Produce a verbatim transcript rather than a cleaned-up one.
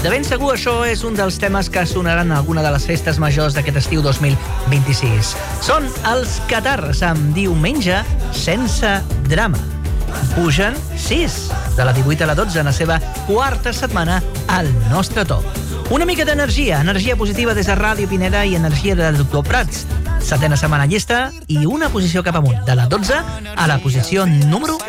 De ben segur això és un dels temes que sonaran a alguna de les festes majors d'aquest estiu dos mil vint-i-sis. Són els Catarres amb Diumenge sense drama. Pugen sis, de la divuit a la dotze, en la seva quarta setmana al nostre top. Una mica d'energia, energia positiva des de Ràdio Pineda i energia de Doctor Prats. Setena setmana llista i una posició cap amunt, de la dotze a la posició número